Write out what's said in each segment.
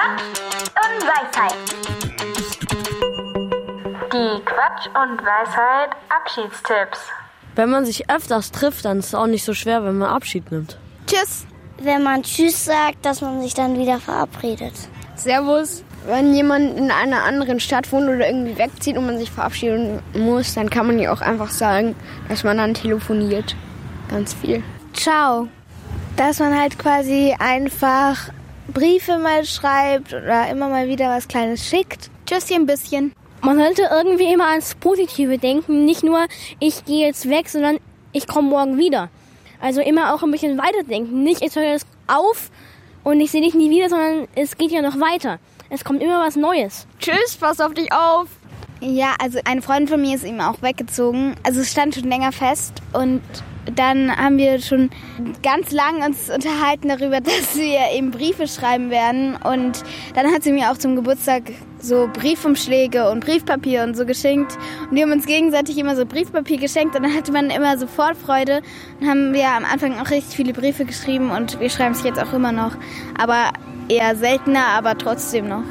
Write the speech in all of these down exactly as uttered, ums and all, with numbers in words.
Quatsch und Weisheit. Die Quatsch und Weisheit Abschiedstipps. Wenn man sich öfters trifft, dann ist es auch nicht so schwer, wenn man Abschied nimmt. Tschüss. Wenn man Tschüss sagt, dass man sich dann wieder verabredet. Servus. Wenn jemand in einer anderen Stadt wohnt oder irgendwie wegzieht und man sich verabschieden muss, dann kann man ja auch einfach sagen, dass man dann telefoniert. Ganz viel. Ciao. Dass man halt quasi einfach Briefe mal schreibt oder immer mal wieder was Kleines schickt. Tschüsschen ein bisschen. Man sollte irgendwie immer ans Positive denken. Nicht nur, ich gehe jetzt weg, sondern ich komme morgen wieder. Also immer auch ein bisschen weiterdenken. Nicht, ich höre jetzt auf und ich sehe dich nie wieder, sondern es geht ja noch weiter. Es kommt immer was Neues. Tschüss, pass auf dich auf. Ja, also ein Freund von mir ist eben auch weggezogen. Also es stand schon länger fest und dann haben wir schon ganz lang uns unterhalten darüber, dass wir eben Briefe schreiben werden. Und dann hat sie mir auch zum Geburtstag so Briefumschläge und Briefpapier und so geschenkt. Und wir haben uns gegenseitig immer so Briefpapier geschenkt und dann hatte man immer sofort Freude. Und haben wir am Anfang auch richtig viele Briefe geschrieben und wir schreiben es jetzt auch immer noch. Aber eher seltener, aber trotzdem noch.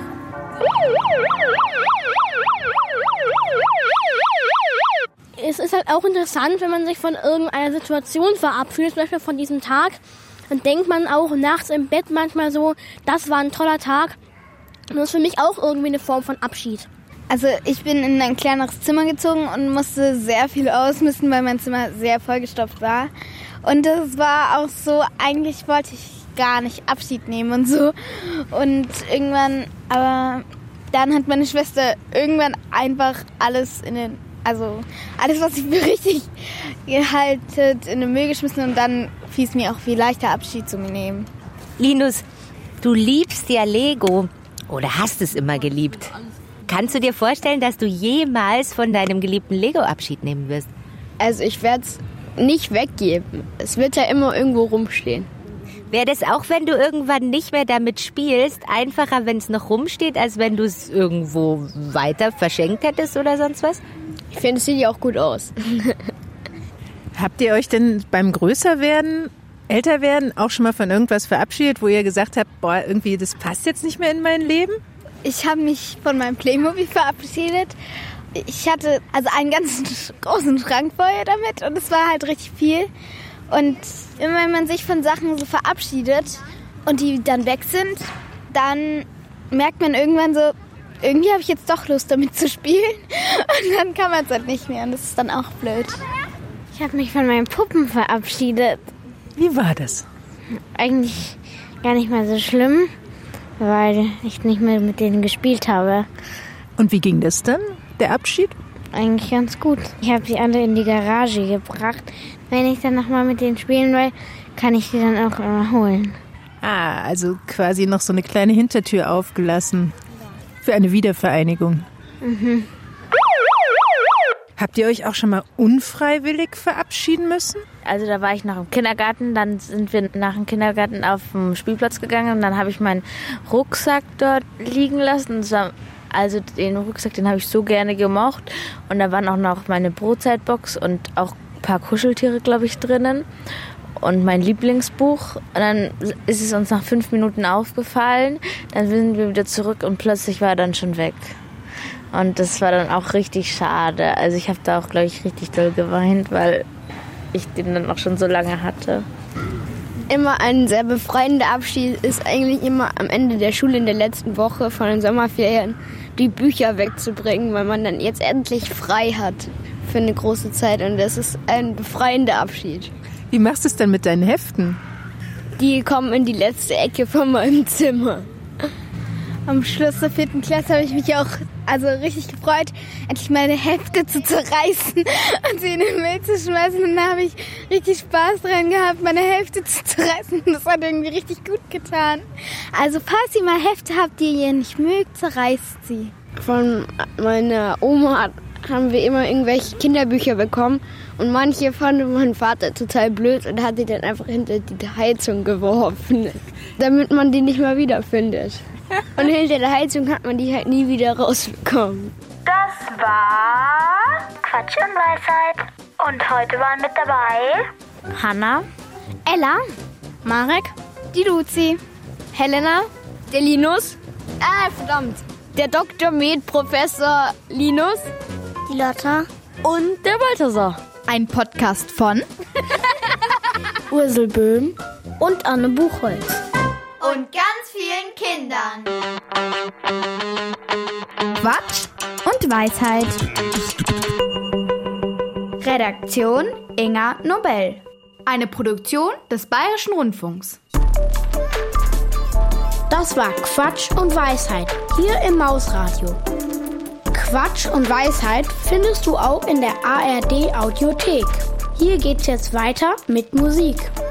Es ist halt auch interessant, wenn man sich von irgendeiner Situation verabschiedet, zum Beispiel von diesem Tag, dann denkt man auch nachts im Bett manchmal so, das war ein toller Tag. Und das ist für mich auch irgendwie eine Form von Abschied. Also ich bin in ein kleineres Zimmer gezogen und musste sehr viel ausmisten, weil mein Zimmer sehr vollgestopft war. Und das war auch so, eigentlich wollte ich gar nicht Abschied nehmen und so. Und irgendwann, aber dann hat meine Schwester irgendwann einfach alles in den, also alles, was ich für richtig gehalten, in den Müll geschmissen und dann fiel es mir auch viel leichter, Abschied zu nehmen. Linus, du liebst ja Lego oder hast es immer geliebt. Kannst du dir vorstellen, dass du jemals von deinem geliebten Lego Abschied nehmen wirst? Also ich werde es nicht weggeben. Es wird ja immer irgendwo rumstehen. Wäre das auch, wenn du irgendwann nicht mehr damit spielst, einfacher, wenn es noch rumsteht, als wenn du es irgendwo weiter verschenkt hättest oder sonst was? Ich finde, es sieht ja auch gut aus. Habt ihr euch denn beim Größerwerden, Älterwerden auch schon mal von irgendwas verabschiedet, wo ihr gesagt habt, boah, irgendwie das passt jetzt nicht mehr in mein Leben? Ich habe mich von meinem Playmobil verabschiedet. Ich hatte also einen ganz großen Schrank vorher damit und es war halt richtig viel. Und immer wenn man sich von Sachen so verabschiedet und die dann weg sind, dann merkt man irgendwann so, irgendwie habe ich jetzt doch Lust damit zu spielen. Und dann kann man es halt nicht mehr und das ist dann auch blöd. Ich habe mich von meinen Puppen verabschiedet. Wie war das? Eigentlich gar nicht mal so schlimm, weil ich nicht mehr mit denen gespielt habe. Und wie ging das dann, der Abschied? Eigentlich ganz gut. Ich habe sie alle in die Garage gebracht. Wenn ich dann nochmal mit denen spielen will, kann ich die dann auch immer holen. Ah, also quasi noch so eine kleine Hintertür aufgelassen. Für eine Wiedervereinigung. Mhm. Habt ihr euch auch schon mal unfreiwillig verabschieden müssen? Also da war ich noch im Kindergarten, dann sind wir nach dem Kindergarten auf den Spielplatz gegangen und dann habe ich meinen Rucksack dort liegen lassen. Also den Rucksack, den habe ich so gerne gemocht. Und da waren auch noch meine Brotzeitbox und auch ein paar Kuscheltiere, glaube ich, drinnen. Und mein Lieblingsbuch. Und dann ist es uns nach fünf Minuten aufgefallen. Dann sind wir wieder zurück und plötzlich war er dann schon weg. Und das war dann auch richtig schade. Also ich habe da auch, glaube ich, richtig doll geweint, weil ich den dann auch schon so lange hatte. Immer ein sehr befreiender Abschied ist eigentlich immer am Ende der Schule in der letzten Woche von den Sommerferien die Bücher wegzubringen, weil man dann jetzt endlich frei hat für eine große Zeit. Und das ist ein befreiender Abschied. Wie machst du es denn mit deinen Heften? Die kommen in die letzte Ecke von meinem Zimmer. Am Schluss der vierten Klasse habe ich mich auch also richtig gefreut, endlich meine Hefte zu zerreißen und sie in den Müll zu schmeißen. Und da habe ich richtig Spaß dran gehabt, meine Hefte zu zerreißen. Das hat irgendwie richtig gut getan. Also falls ihr mal Hefte habt, die ihr nicht mögt, zerreißt sie. Von meiner Oma haben wir immer irgendwelche Kinderbücher bekommen und manche fand mein Vater total blöd und hat die dann einfach hinter die Heizung geworfen, damit man die nicht mehr wiederfindet. Und hinter der Heizung hat man die halt nie wieder rausbekommen. Das war Quatsch und Weisheit. Und heute waren mit dabei Hanna, Ella, Marek, die Luzi, Helena, der Linus, Ah, verdammt. Der Doktor Med Professor Linus. Die Lotta. Und der Balthasar. Ein Podcast von Ursel Böhm und Anne Buchholz. Und ganz vielen Kindern. Quatsch und Weisheit. Redaktion Inga Nobel. Eine Produktion des Bayerischen Rundfunks. Das war Quatsch und Weisheit hier im Mausradio. Quatsch und Weisheit findest du auch in der A R D Audiothek. Hier geht's jetzt weiter mit Musik.